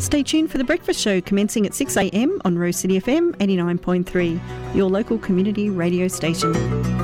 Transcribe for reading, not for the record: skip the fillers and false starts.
Stay tuned for The Breakfast Show commencing at 6 a.m. on Rose City FM 89.3, your local community radio station.